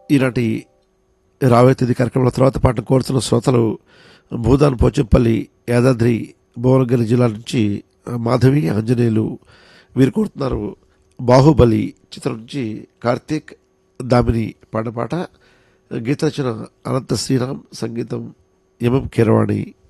ఈనాటి రాబోయే తేదీ కార్యక్రమాల తర్వాత పాటను కోరుతున్న శ్రోతలు భూదాన్ పోచంపల్లి యాదాద్రి భువనగిరి జిల్లా నుంచి మాధవి ఆంజనేయులు వీరు కోరుతున్నారు బాహుబలి చిత్రం నుంచి కార్తీక్ దామిని పాట గీత రచన అనంత శ్రీరామ్, సంగీతం ఎంఎం కీరవాణి.